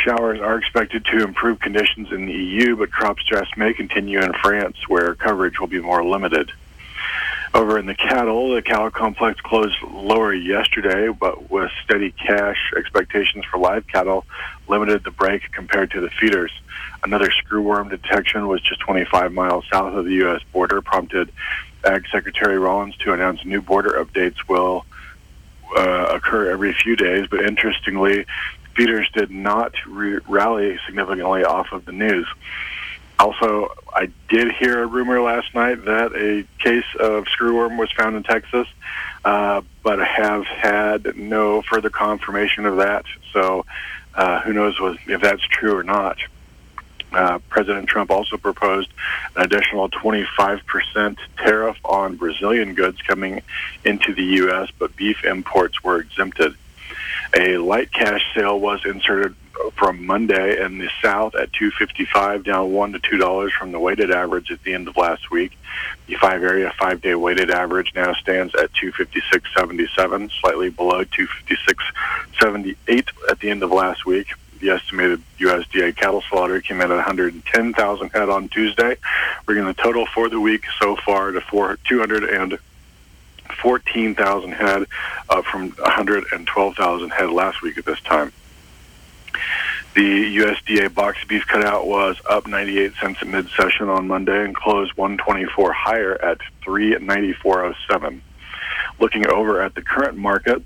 showers are expected to improve conditions in the EU, but crop stress may continue in France, where coverage will be more limited. Over in the cattle complex closed lower yesterday, but with steady cash, expectations for live cattle limited the break compared to the feeders. Another screwworm detection was just 25 miles south of the U.S. border, prompted Ag Secretary Rollins to announce new border updates will occur every few days, but interestingly, feeders did not rally significantly off of the news. Also, I did hear a rumor last night that a case of screwworm was found in Texas, but I have had no further confirmation of that, so who knows if that's true or not. President Trump also proposed an additional 25% tariff on Brazilian goods coming into the U.S., but beef imports were exempted. A light cash sale was inserted from Monday in the South at $2.55, down $1 to $2 from the weighted average at the end of last week. The 5-day weighted average now stands at $256.77, slightly below $256.78 at the end of last week. The estimated USDA cattle slaughter came in at 110,000 head on Tuesday, bringing the total for the week so far to 214,000 head, up from 112,000 head last week at this time. The USDA box beef cutout was up 98 cents at mid-session on Monday and closed 124 higher at $394.07. Looking over at the current markets,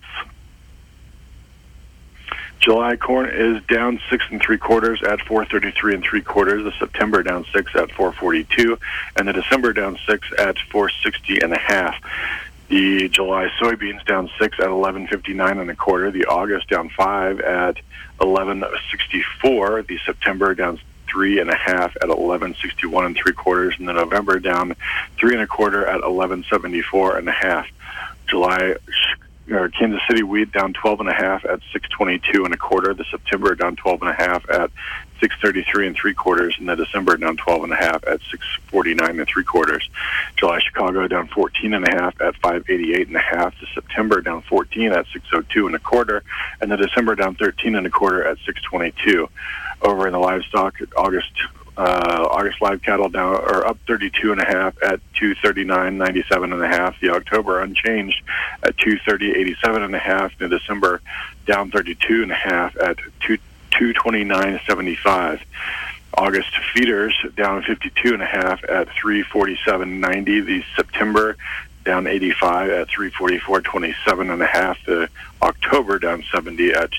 July corn is down 6 3/4 at $433 3/4. The September down 6 at $442, and the December down 6 at $460 1/2. The July soybeans down 6 at $11.59 1/4. The August down 5 at $11.64. The September down 3 1/2 at $11.61 3/4, and the November down 3 1/4 at $11.74 1/2. July Kansas City wheat down 12 1/2 at $6.22 1/4. The September down 12 1/2 at $6.33 3/4, and the December down 12 1/2 at $6.49 3/4. July Chicago down 14 1/2 at $5.88 1/2. The September down 14 at $6.02 1/4, and the December down 13 1/4 at $6.22. Over in the livestock, August live cattle down or up 32 1/2 at $239.97 1/2. The October unchanged at $230.87 1/2. The December down 32 1/2 at $229.75. August feeders down 52 1/2 at $347.90. The September down 85 at $344.27 1/2. The October down 70 at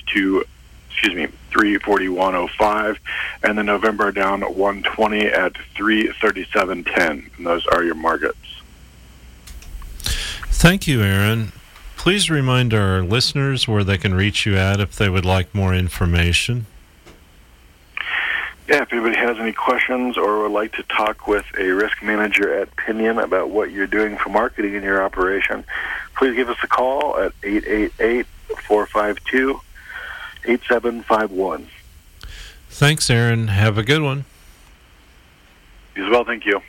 $341.05, and the November down 120 at $337.10. And those are your markets. Thank you, Aaron. Please remind our listeners where they can reach you at if they would like more information. Yeah, if anybody has any questions or would like to talk with a risk manager at Pinion about what you're doing for marketing in your operation, please give us a call at 888-452-8751. Thanks, Aaron. Have a good one. You as well, thank you.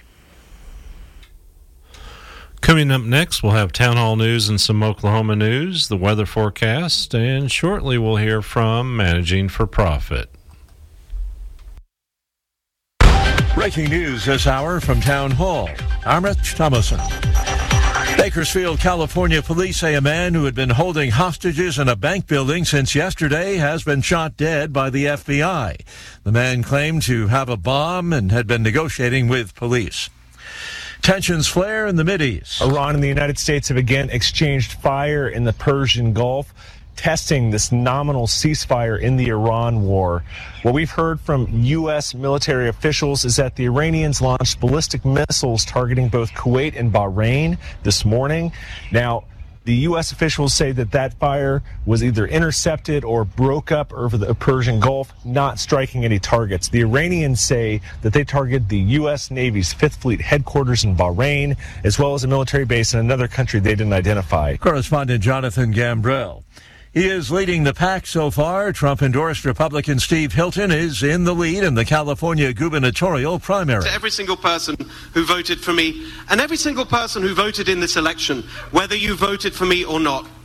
Coming up next, we'll have Town Hall News and some Oklahoma news, the weather forecast, and shortly we'll hear from Managing for Profit. Breaking news this hour from Town Hall. I'm Rich Thomason. Bakersfield, California police say a man who had been holding hostages in a bank building since yesterday has been shot dead by the FBI. The man claimed to have a bomb and had been negotiating with police. Tensions flare in the Mideast. Iran and the United States have again exchanged fire in the Persian Gulf, testing this nominal ceasefire in the Iran war. What we've heard from U.S. military officials is that the Iranians launched ballistic missiles targeting both Kuwait and Bahrain this morning. Now, the U.S. officials say that that fire was either intercepted or broke up over the Persian Gulf, not striking any targets. The Iranians say that they targeted the U.S. Navy's Fifth Fleet headquarters in Bahrain, as well as a military base in another country they didn't identify. Correspondent Jonathan Gambrell. He is leading the pack so far. Trump-endorsed Republican Steve Hilton is in the lead in the California gubernatorial primary. To every single person who voted for me, and every single person who voted in this election, whether you voted for me or not,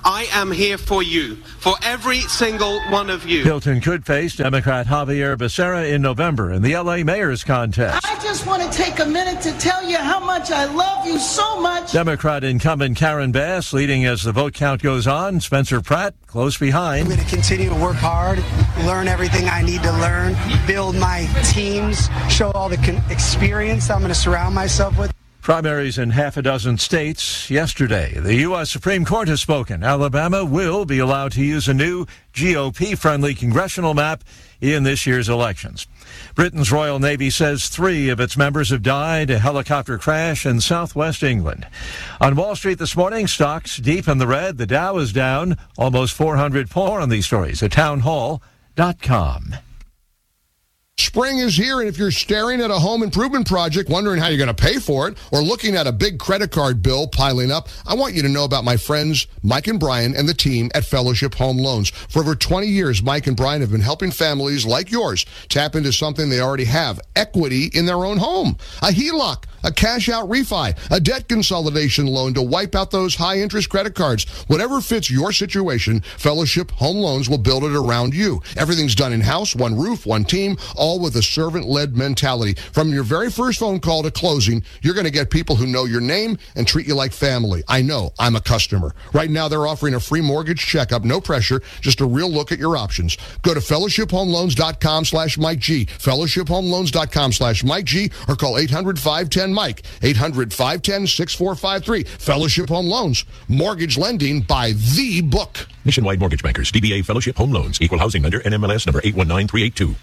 I am here for you, for every single one of you. Hilton could face Democrat Javier Becerra in November in the L.A. mayor's contest. I just want to take a minute to tell you how much I love you so much. Democrat incumbent Karen Bass leading as the vote count goes on. Spencer Pratt close behind. I'm going to continue to work hard, learn everything I need to learn, build my teams, show all the experience I'm going to surround myself with. Primaries in half a dozen states yesterday. The U.S. Supreme Court has spoken. Alabama will be allowed to use a new GOP-friendly congressional map in this year's elections. Britain's Royal Navy says 3 of its members have died in a helicopter crash in southwest England. On Wall Street this morning, stocks deep in the red. The Dow is down almost 400. More on these stories at townhall.com. Spring is here, and if you're staring at a home improvement project, wondering how you're going to pay for it, or looking at a big credit card bill piling up, I want you to know about my friends Mike and Brian and the team at Fellowship Home Loans. For over 20 years, Mike and Brian have been helping families like yours tap into something they already have, equity in their own home. A HELOC, a cash-out refi, a debt consolidation loan to wipe out those high-interest credit cards. Whatever fits your situation, Fellowship Home Loans will build it around you. Everything's done in-house, one roof, one team, all with a servant-led mentality. From your very first phone call to closing, you're going to get people who know your name and treat you like family. I know. I'm a customer. Right now, they're offering a free mortgage checkup, no pressure, just a real look at your options. Go to fellowshiphomeloans.com/Mike G, fellowshiphomeloans.com/Mike G, or call 800-510-MIKE, 800-510-6453. Fellowship Home Loans, mortgage lending by the book. Nationwide Mortgage Bankers, DBA Fellowship Home Loans, Equal Housing Lender, NMLS number 819382.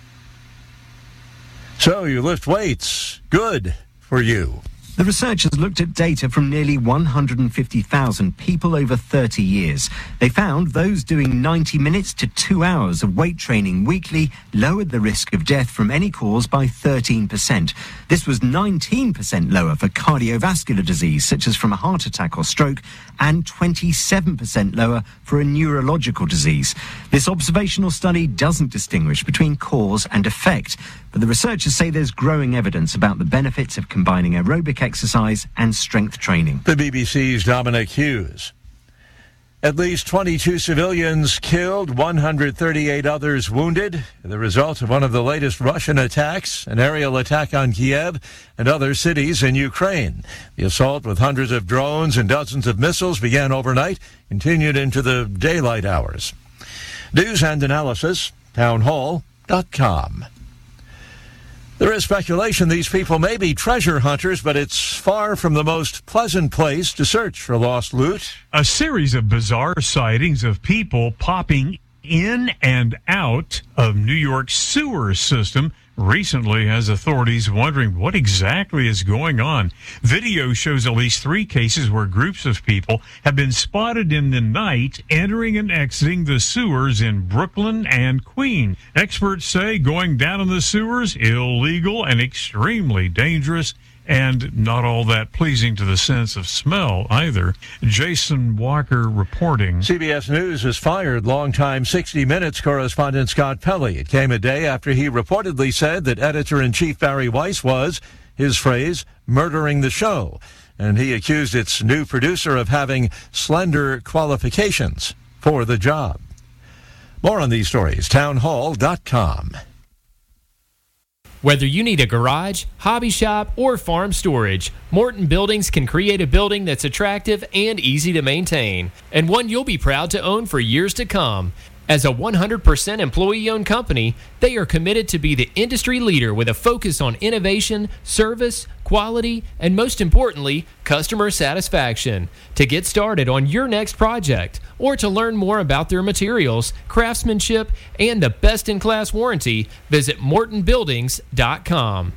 So you lift weights. Good for you. The researchers looked at data from nearly 150,000 people over 30 years. They found those doing 90 minutes to 2 hours of weight training weekly lowered the risk of death from any cause by 13%. This was 19% lower for cardiovascular disease, such as from a heart attack or stroke, and 27% lower for a neurological disease. This observational study doesn't distinguish between cause and effect, but the researchers say there's growing evidence about the benefits of combining aerobic exercise and strength training. The BBC's Dominic Hughes. At least 22 civilians killed, 138 others wounded, the result of one of the latest Russian attacks, an aerial attack on Kiev and other cities in Ukraine. The assault with hundreds of drones and dozens of missiles began overnight, continued into the daylight hours. News and analysis, townhall.com. There is speculation these people may be treasure hunters, but it's far from the most pleasant place to search for lost loot. A series of bizarre sightings of people popping in and out of New York's sewer system recently has authorities wondering what exactly is going on. Video shows at least 3 cases where groups of people have been spotted in the night entering and exiting the sewers in Brooklyn and Queens. Experts say going down in the sewers illegal and extremely dangerous, and not all that pleasing to the sense of smell either. Jason Walker reporting. CBS News has fired longtime 60 Minutes correspondent Scott Pelley. It came a day after he reportedly said that editor-in-chief Barry Weiss was, his phrase, murdering the show. And he accused its new producer of having slender qualifications for the job. More on these stories, townhall.com. Whether you need a garage, hobby shop, or farm storage, Morton Buildings can create a building that's attractive and easy to maintain, and one you'll be proud to own for years to come. As a 100% employee-owned company, they are committed to be the industry leader with a focus on innovation, service, quality, and most importantly, customer satisfaction. To get started on your next project, or to learn more about their materials, craftsmanship, and the best-in-class warranty, visit MortonBuildings.com.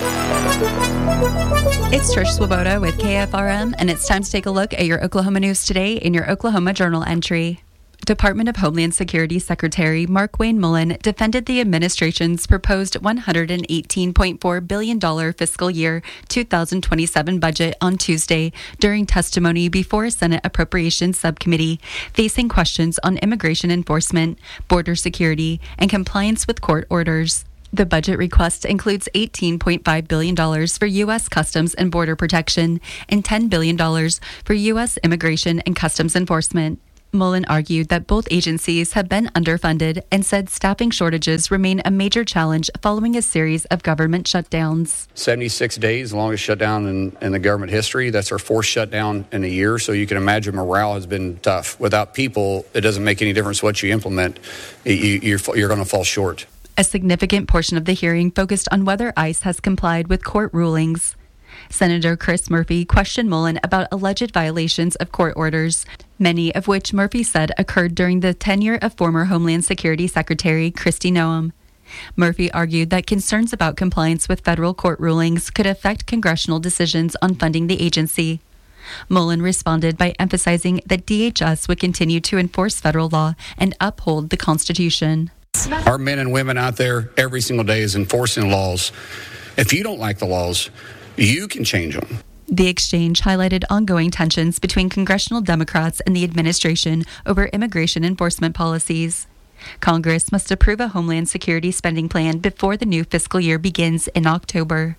It's Trish Swoboda with KFRM, and it's time to take a look at your Oklahoma news today in your Oklahoma Journal entry. Department of Homeland Security Secretary Mark Wayne Mullen defended the administration's proposed $118.4 billion fiscal year 2027 budget on Tuesday during testimony before a Senate Appropriations Subcommittee, facing questions on immigration enforcement, border security, and compliance with court orders. The budget request includes $18.5 billion for U.S. Customs and Border Protection and $10 billion for U.S. Immigration and Customs Enforcement. Mullen argued that both agencies have been underfunded and said staffing shortages remain a major challenge following a series of government shutdowns. 76 days, the longest shutdown in the government history. That's our fourth shutdown in a year, so you can imagine morale has been tough. Without people, it doesn't make any difference what you implement. You're going to fall short. A significant portion of the hearing focused on whether ICE has complied with court rulings. Senator Chris Murphy questioned Mullen about alleged violations of court orders, many of which Murphy said occurred during the tenure of former Homeland Security Secretary Kristi Noem. Murphy argued that concerns about compliance with federal court rulings could affect congressional decisions on funding the agency. Mullen responded by emphasizing that DHS would continue to enforce federal law and uphold the Constitution. Our men and women out there every single day is enforcing laws. If you don't like the laws, you can change them. The exchange highlighted ongoing tensions between congressional Democrats and the administration over immigration enforcement policies. Congress must approve a Homeland Security spending plan before the new fiscal year begins in October.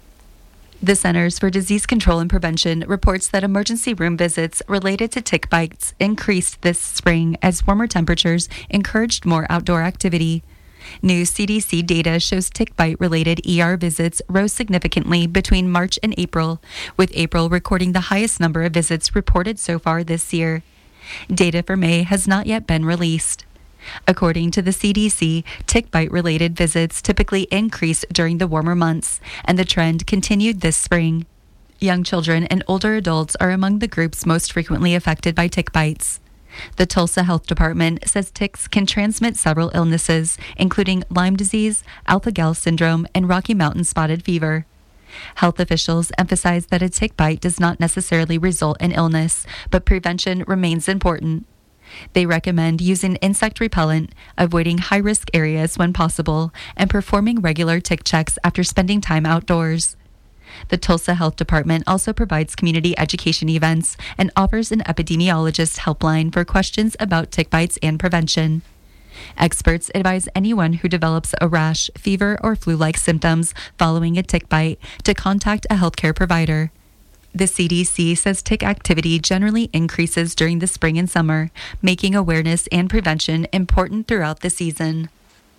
The Centers for Disease Control and Prevention reports that emergency room visits related to tick bites increased this spring as warmer temperatures encouraged more outdoor activity. New CDC data shows tick bite-related ER visits rose significantly between March and April, with April recording the highest number of visits reported so far this year. Data for May has not yet been released. According to the CDC, tick bite-related visits typically increase during the warmer months, and the trend continued this spring. Young children and older adults are among the groups most frequently affected by tick bites. The Tulsa Health Department says ticks can transmit several illnesses, including Lyme disease, alpha-gal syndrome, and Rocky Mountain spotted fever. Health officials emphasize that a tick bite does not necessarily result in illness, but prevention remains important. They recommend using insect repellent, avoiding high-risk areas when possible, and performing regular tick checks after spending time outdoors. The Tulsa Health Department also provides community education events and offers an epidemiologist helpline for questions about tick bites and prevention. Experts advise anyone who develops a rash, fever, or flu-like symptoms following a tick bite to contact a healthcare provider. The CDC says tick activity generally increases during the spring and summer, making awareness and prevention important throughout the season.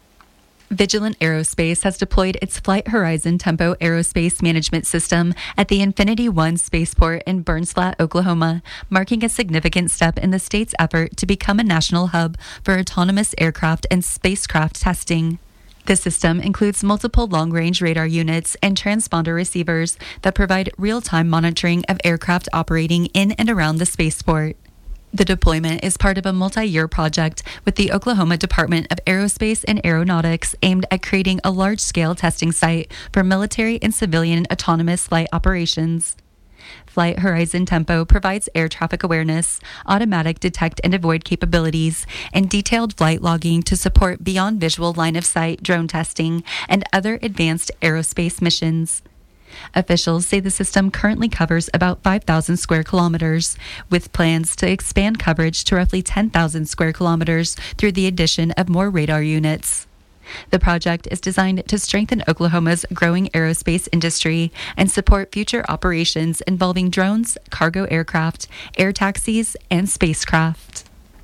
Vigilant Aerospace has deployed its Flight Horizon Tempo Aerospace Management System at the Infinity One spaceport in Burns Flat, Oklahoma, marking a significant step in the state's effort to become a national hub for autonomous aircraft and spacecraft testing. The system includes multiple long-range radar units and transponder receivers that provide real-time monitoring of aircraft operating in and around the spaceport. The deployment is part of a multi-year project with the Oklahoma Department of Aerospace and Aeronautics aimed at creating a large-scale testing site for military and civilian autonomous flight operations. Flight Horizon Tempo provides air traffic awareness, automatic detect and avoid capabilities, and detailed flight logging to support beyond visual line of sight drone testing and other advanced aerospace missions. Officials say the system currently covers about 5,000 square kilometers, with plans to expand coverage to roughly 10,000 square kilometers through the addition of more radar units. The project is designed to strengthen Oklahoma's growing aerospace industry and support future operations involving drones, cargo aircraft, air taxis, and spacecraft.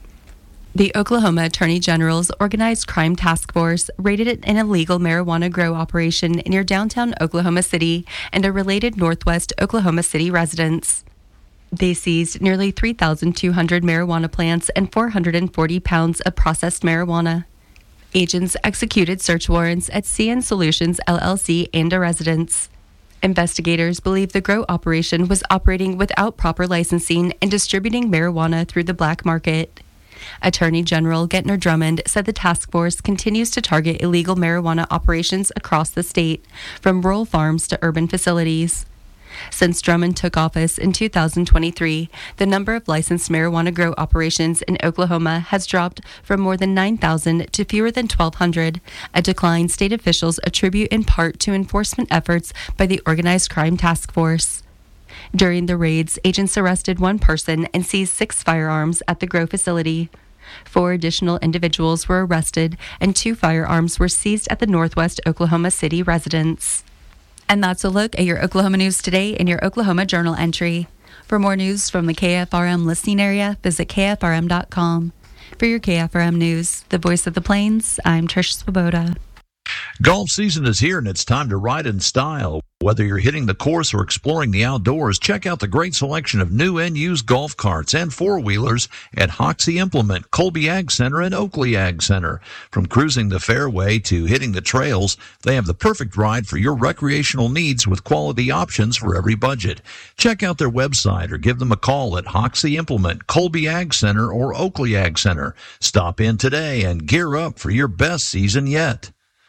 The Oklahoma Attorney General's Organized Crime Task Force raided an illegal marijuana grow operation near downtown Oklahoma City and a related Northwest Oklahoma City residence. They seized nearly 3,200 marijuana plants and 440 pounds of processed marijuana. Agents executed search warrants at CN Solutions LLC and a residence. Investigators believe the grow operation was operating without proper licensing and distributing marijuana through the black market. Attorney General Gentner Drummond said the task force continues to target illegal marijuana operations across the state, from rural farms to urban facilities. Since Drummond took office in 2023, the number of licensed marijuana grow operations in Oklahoma has dropped from more than 9,000 to fewer than 1,200, a decline state officials attribute in part to enforcement efforts by the Organized Crime Task Force. During the raids, agents arrested one person and seized 6 firearms at the grow facility. 4 additional individuals were arrested, and 2 firearms were seized at the Northwest Oklahoma City residence. And that's a look at your Oklahoma news today in your Oklahoma Journal entry. For more news from the KFRM listening area, visit KFRM.com. For your KFRM news, the voice of the Plains, I'm Trish Swoboda. Golf season is here and it's time to ride in style. Whether you're hitting the course or exploring the outdoors, check out the great selection of new and used golf carts and four-wheelers at Hoxie Implement, Colby Ag Center, and Oakley Ag Center. From cruising the fairway to hitting the trails, they have the perfect ride for your recreational needs with quality options for every budget. Check out their website or give them a call at Hoxie Implement, Colby Ag Center, or Oakley Ag Center. Stop in today and gear up for your best season yet.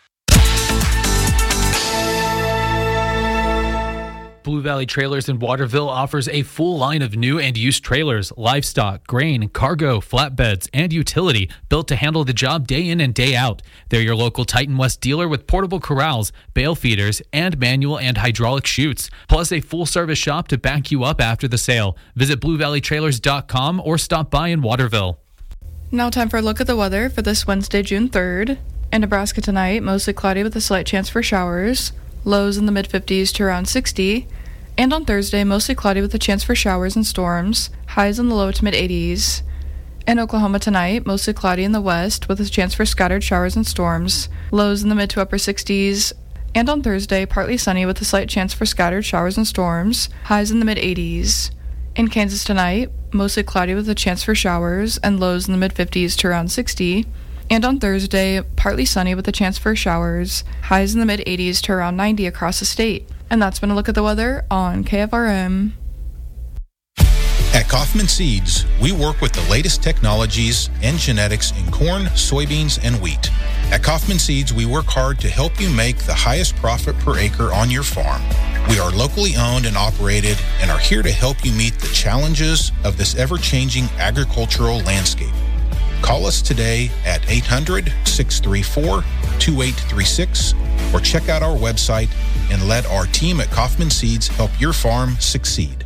Blue Valley Trailers in Waterville offers a full line of new and used trailers, livestock, grain, cargo, flatbeds, and utility built to handle the job day in and day out. They're your local Titan West dealer with portable corrals, bale feeders, and manual and hydraulic chutes, plus a full-service shop to back you up after the sale. Visit BlueValleyTrailers.com or stop by in Waterville. Now time for a look at the weather for this Wednesday, June 3rd. In Nebraska tonight, mostly cloudy with a slight chance for showers. Lows in the mid-50s to around 60. And on Thursday, mostly cloudy with a chance for showers and storms. Highs in the low to mid-80s. In Oklahoma tonight, mostly cloudy in the west with a chance for scattered showers and storms. Lows in the mid to upper 60s. And on Thursday, partly sunny with a slight chance for scattered showers and storms. Highs in the mid-80s. In Kansas tonight, mostly cloudy with a chance for showers and lows in the mid-50s to around 60. And on Thursday, partly sunny with a chance for showers, highs in the mid-80s to around 90 across the state. And that's been a look at the weather on KFRM. At Kaufman Seeds, we work with the latest technologies and genetics in corn, soybeans, and wheat. At Kaufman Seeds, we work hard to help you make the highest profit per acre on your farm. We are locally owned and operated and are here to help you meet the challenges of this ever-changing agricultural landscape. Call us today at 800-634-2836 or check out our website and let our team at Kaufman Seeds help your farm succeed.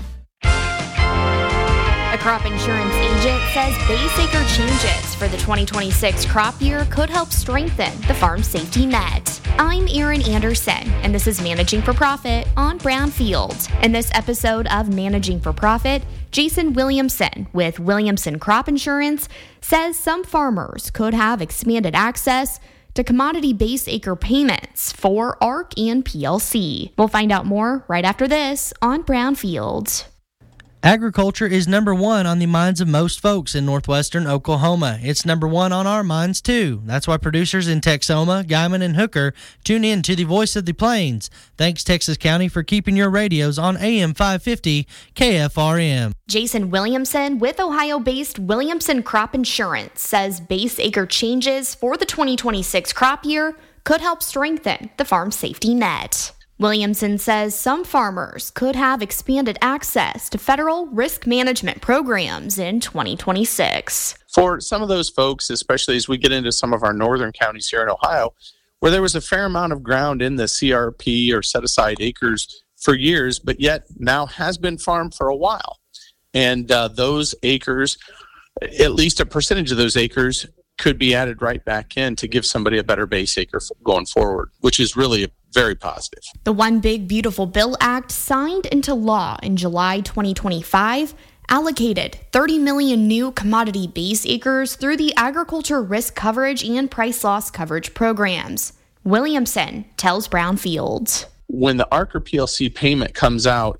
A crop insurance agent says base acre changes for the 2026 crop year could help strengthen the farm safety net. I'm Erin Anderson, and this is Managing for Profit on Brownfield. In this episode of Managing for Profit, Jason Williamson with Williamson Crop Insurance says some farmers could have expanded access to commodity base acre payments for ARC and PLC. We'll find out more right after this on Brownfield. Agriculture is number one on the minds of most folks in northwestern Oklahoma. It's number one on our minds, too. That's why producers in Texoma, Guyman, and Hooker tune in to the Voice of the Plains. Thanks, Texas County, for keeping your radios on AM 550 KFRM. Jason Williamson with Ohio-based Williamson Crop Insurance says base acre changes for the 2026 crop year could help strengthen the farm safety net. Williamson says some farmers could have expanded access to federal risk management programs in 2026. For some of those folks, especially as we get into some of our northern counties here in Ohio, where there was a fair amount of ground in the CRP or set-aside acres for years, but yet now has been farmed for a while. And those acres, at least a percentage of those acres, could be added right back in to give somebody a better base acre going forward, which is really very positive. The One Big Beautiful Bill Act, signed into law in July 2025, allocated 30 million new commodity base acres through the Agriculture Risk Coverage and Price Loss Coverage programs. Williamson tells Brownfield. When the ARC or PLC payment comes out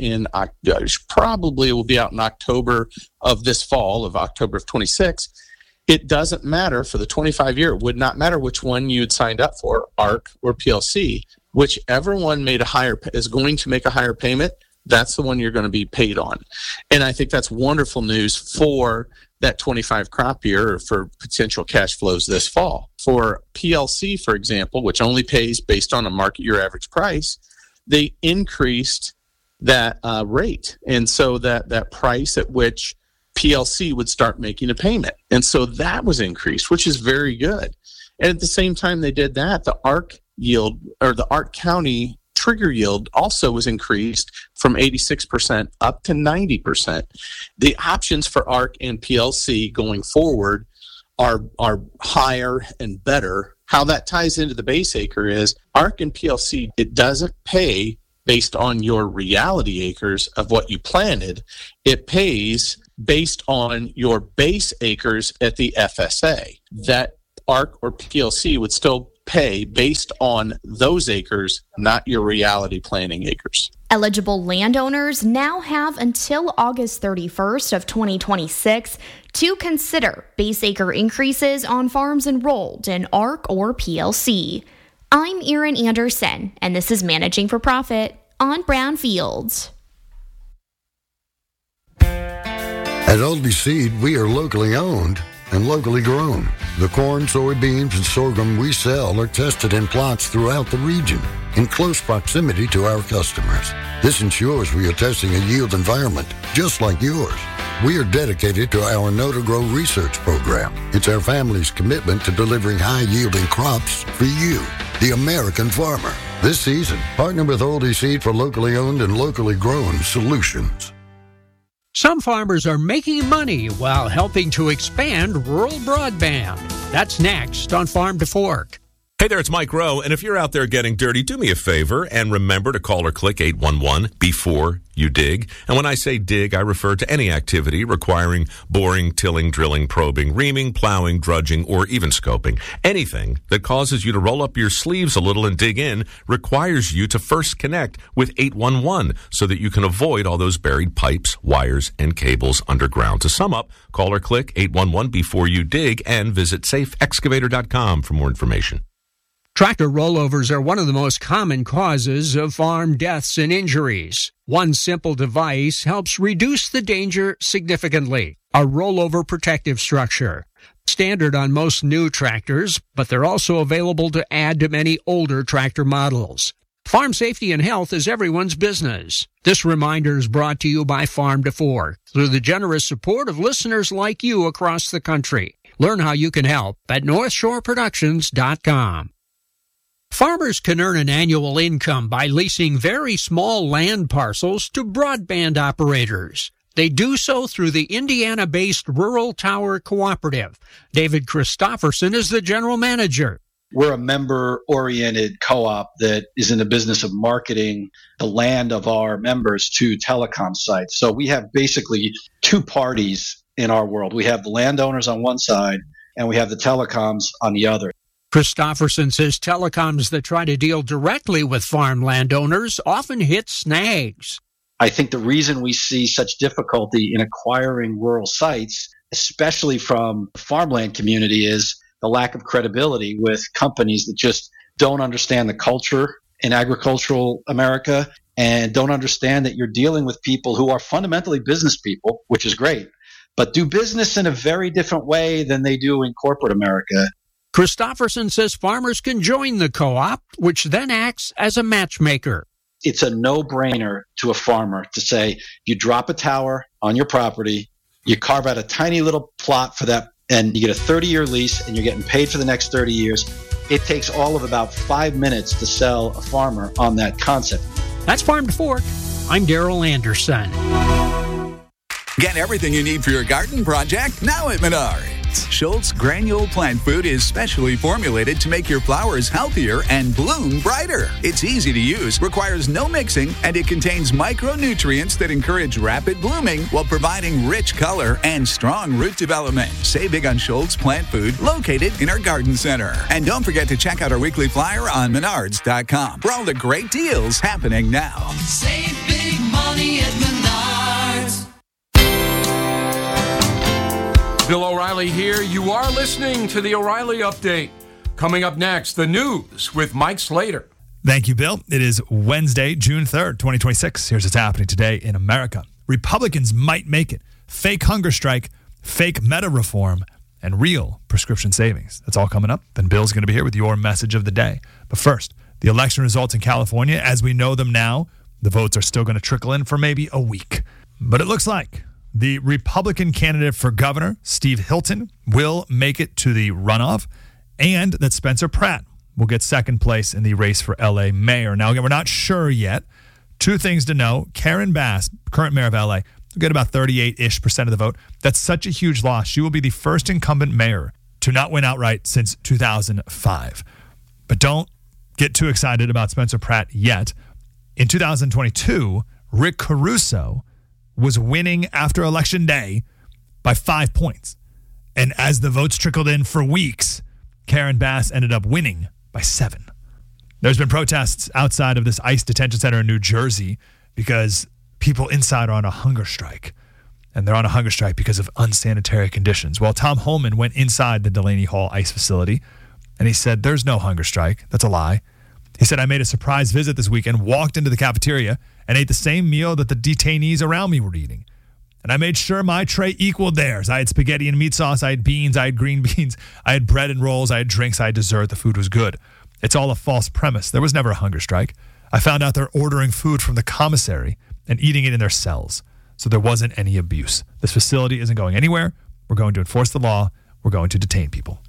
probably will be out in October of this fall, of October of 26, it doesn't matter for the 25 year. It would not matter which one you had signed up for, ARC or PLC. Whichever one is going to make a higher payment, that's the one you're going to be paid on. And I think that's wonderful news for that 25 crop year or for potential cash flows this fall. For PLC, for example, which only pays based on a market year average price, they increased that rate. And so that price at which PLC would start making a payment. And so that was increased, which is very good. And at the same time they did that, the ARC yield, or the ARC County trigger yield, also was increased from 86% up to 90%. The options for ARC and PLC going forward are higher and better. How that ties into the base acre is ARC and PLC, it doesn't pay based on your reality acres of what you planted. It pays based on your base acres at the FSA. That ARC or PLC would still pay based on those acres, not your reality planning acres. Eligible landowners now have until August 31st of 2026 to consider base acre increases on farms enrolled in ARC or PLC. I'm Erin Anderson, and this is Managing for Profit on Brownfields. At Oldie Seed, we are locally owned and locally grown. The corn, soybeans, and sorghum we sell are tested in plots throughout the region in close proximity to our customers. This ensures we are testing a yield environment just like yours. We are dedicated to our Know to Grow research program. It's our family's commitment to delivering high-yielding crops for you, the American farmer. This season, partner with Oldie Seed for locally owned and locally grown solutions. Some farmers are making money while helping to expand rural broadband. That's next on Farm to Fork. Hey there, it's Mike Rowe, and if you're out there getting dirty, do me a favor and remember to call or click 811 before you dig. And when I say dig, I refer to any activity requiring boring, tilling, drilling, probing, reaming, plowing, drudging, or even scoping. Anything that causes you to roll up your sleeves a little and dig in requires you to first connect with 811 so that you can avoid all those buried pipes, wires, and cables underground. To sum up, call or click 811 before you dig and visit safeexcavator.com for more information. Tractor rollovers are one of the most common causes of farm deaths and injuries. One simple device helps reduce the danger significantly. A rollover protective structure. Standard on most new tractors, but they're also available to add to many older tractor models. Farm safety and health is everyone's business. This reminder is brought to you by Farm to Fork through the generous support of listeners like you across the country. Learn how you can help at NorthshoreProductions.com. Farmers can earn an annual income by leasing very small land parcels to broadband operators. They do so through the Indiana-based Rural Tower Cooperative. David Christofferson is the general manager. We're a member-oriented co-op that is in the business of marketing the land of our members to telecom sites. So we have basically two parties in our world. We have the landowners on one side, and we have the telecoms on the other. Christofferson says telecoms that try to deal directly with farm landowners often hit snags. I think the reason we see such difficulty in acquiring rural sites, especially from the farmland community, is the lack of credibility with companies that just don't understand the culture in agricultural America and don't understand that you're dealing with people who are fundamentally business people, which is great, but do business in a very different way than they do in corporate America. Christofferson says farmers can join the co-op, which then acts as a matchmaker. It's a no-brainer to a farmer to say, you drop a tower on your property, you carve out a tiny little plot for that, and you get a 30-year lease, and you're getting paid for the next 30 years. It takes all of about 5 minutes to sell a farmer on that concept. That's Farm to Fork. I'm Daryl Anderson. Get everything you need for your garden project now at Menards. Schultz Granule Plant Food is specially formulated to make your flowers healthier and bloom brighter. It's easy to use, requires no mixing, and it contains micronutrients that encourage rapid blooming while providing rich color and strong root development. Save big on Schultz Plant Food, located in our garden center. And don't forget to check out our weekly flyer on Menards.com for all the great deals happening now. Save big money at Menards. Bill O'Reilly here. You are listening to the O'Reilly Update. Coming up next, the news with Mike Slater. Thank you, Bill. It is Wednesday, June 3rd, 2026. Here's what's happening today in America. Republicans might make it. Fake hunger strike, fake meta reform, and real prescription savings. That's all coming up. Then Bill's going to be here with your message of the day. But first, the election results in California, as we know them now, the votes are still going to trickle in for maybe a week. But it looks like the Republican candidate for governor, Steve Hilton, will make it to the runoff, and that Spencer Pratt will get second place in the race for L.A. mayor. Now, again, we're not sure yet. Two things to know. Karen Bass, current mayor of L.A., will get about 38-ish% of the vote. That's such a huge loss. She will be the first incumbent mayor to not win outright since 2005. But don't get too excited about Spencer Pratt yet. In 2022, Rick Caruso was winning after Election Day by 5 points. And as the votes trickled in for weeks, Karen Bass ended up winning by 7. There's been protests outside of this ICE detention center in New Jersey because people inside are on a hunger strike. And they're on a hunger strike because of unsanitary conditions. Well, Tom Holman went inside the Delaney Hall ICE facility, and he said, there's no hunger strike. That's a lie. He said, I made a surprise visit this weekend, walked into the cafeteria, and ate the same meal that the detainees around me were eating. And I made sure my tray equaled theirs. I had spaghetti and meat sauce. I had beans. I had green beans. I had bread and rolls. I had drinks. I had dessert. The food was good. It's all a false premise. There was never a hunger strike. I found out they're ordering food from the commissary and eating it in their cells. So there wasn't any abuse. This facility isn't going anywhere. We're going to enforce the law. We're going to detain people.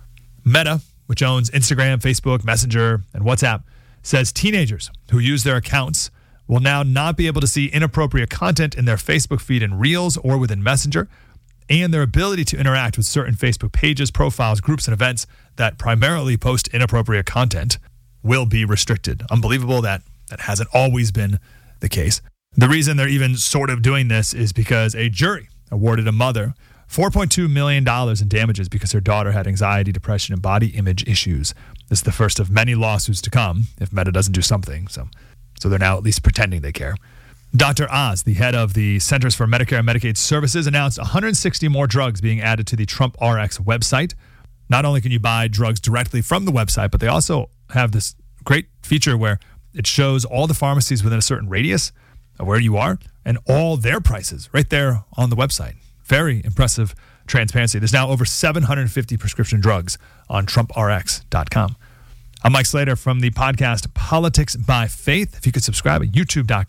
Meta, which owns Instagram, Facebook, Messenger, and WhatsApp, says teenagers who use their accounts will now not be able to see inappropriate content in their Facebook feed in Reels or within Messenger, and their ability to interact with certain Facebook pages, profiles, groups, and events that primarily post inappropriate content will be restricted. Unbelievable that hasn't always been the case. The reason they're even sort of doing this is because a jury awarded a mother $4.2 million in damages because her daughter had anxiety, depression, and body image issues. This is the first of many lawsuits to come if Meta doesn't do something. So they're now at least pretending they care. Dr. Oz, the head of the Centers for Medicare and Medicaid Services, announced 160 more drugs being added to the Trump RX website. Not only can you buy drugs directly from the website, but they also have this great feature where it shows all the pharmacies within a certain radius of where you are and all their prices right there on the website. Very impressive transparency. There's now over 750 prescription drugs on TrumpRx.com. I'm Mike Slater from the podcast Politics by Faith. If you could subscribe at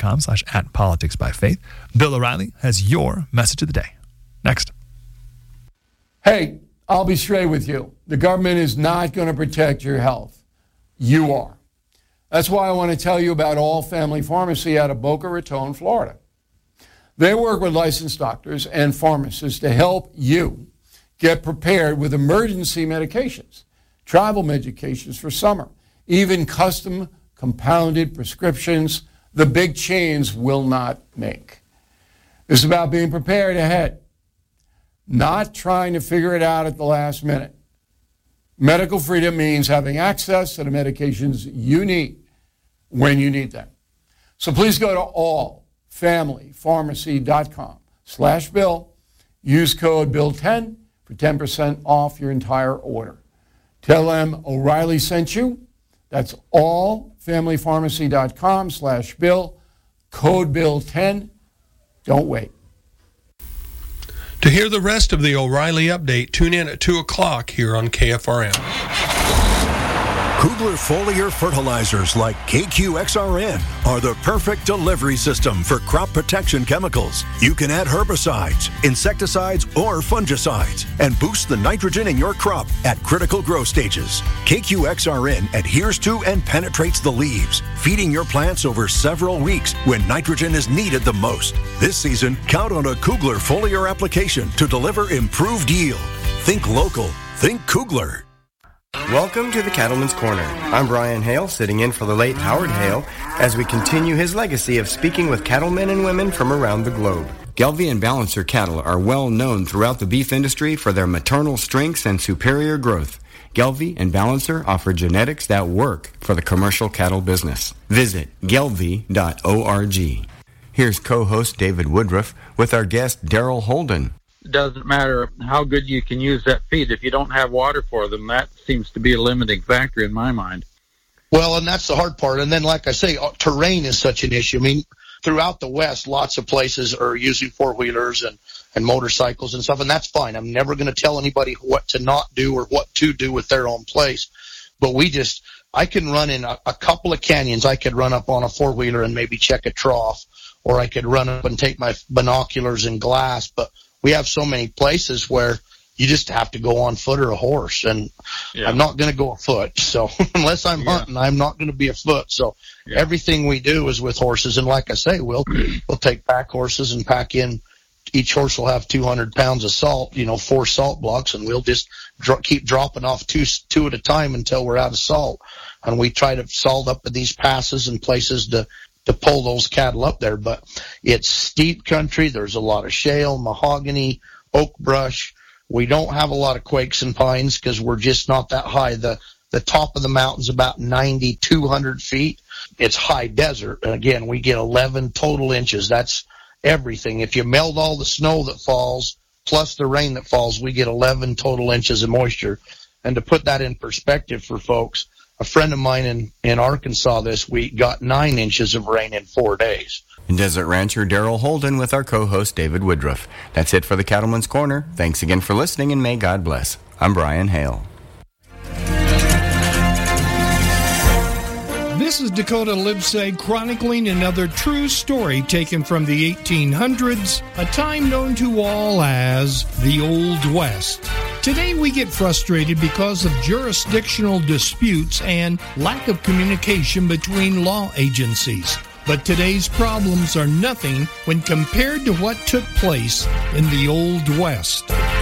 youtube.com/@politicsbyfaith. Bill O'Reilly has your message of the day. Next. Hey, I'll be straight with you. The government is not going to protect your health. You are. That's why I want to tell you about All Family Pharmacy out of Boca Raton, Florida. They work with licensed doctors and pharmacists to help you get prepared with emergency medications, travel medications for summer, even custom compounded prescriptions the big chains will not make. It's about being prepared ahead, not trying to figure it out at the last minute. Medical freedom means having access to the medications you need when you need them. So please go to allfamilypharmacy.com/Bill. Use code Bill10 for 10% off your entire order. Tell them O'Reilly sent you. That's allfamilypharmacy.com/Bill. Code Bill10. Don't wait. To hear the rest of the O'Reilly update, tune in at 2 o'clock here on KFRM. Kugler foliar fertilizers like KQXRN are the perfect delivery system for crop protection chemicals. You can add herbicides, insecticides, or fungicides and boost the nitrogen in your crop at critical growth stages. KQXRN adheres to and penetrates the leaves, feeding your plants over several weeks when nitrogen is needed the most. This season, count on a Kugler foliar application to deliver improved yield. Think local. Think Kugler. Welcome to the Cattleman's Corner. I'm Brian Hale, sitting in for the late Howard Hale, as we continue his legacy of speaking with cattlemen and women from around the globe. Gelbvieh and Balancer cattle are well known throughout the beef industry for their maternal strengths and superior growth. Gelbvieh and Balancer offer genetics that work for the commercial cattle business. Visit gelbvieh.org. Here's co-host David Woodruff with our guest Daryl Holden. Doesn't matter how good you can use that feed. If you don't have water for them, that seems to be a limiting factor in my mind. Well, and that's the hard part. And then, like I say, terrain is such an issue. I mean, throughout the West, lots of places are using four-wheelers and motorcycles and stuff, and that's fine. I'm never going to tell anybody what to not do or what to do with their own place. But I can run in a couple of canyons. I could run up on a four-wheeler and maybe check a trough, or I could run up and take my binoculars and glass, but we have so many places where you just have to go on foot or a horse, and I'm not going to go afoot. So unless I'm hunting, I'm not going to be afoot. So everything we do is with horses, and like I say, we'll take pack horses and pack in. Each horse will have 200 pounds of salt, 4 salt blocks, and we'll just keep dropping off two at a time until we're out of salt. And we try to salt up in these passes and places to to pull those cattle up there. But it's steep country. There's a lot of shale, mahogany, oak brush. We don't have a lot of quakes and pines because we're just not that high. The top of the mountain's about 200 feet. It's high desert. And again, we get 11 total inches. That's everything. If you meld all the snow that falls plus the rain that falls, we get 11 total inches of moisture. And to put that in perspective for folks, a friend of mine in Arkansas this week got 9 inches of rain in 4 days. And Desert Rancher Daryl Holden with our co-host David Woodruff. That's it for the Cattleman's Corner. Thanks again for listening, and may God bless. I'm Brian Hale. This is Dakota Livesay chronicling another true story taken from the 1800s, a time known to all as the Old West. Today we get frustrated because of jurisdictional disputes and lack of communication between law agencies. But today's problems are nothing when compared to what took place in the Old West.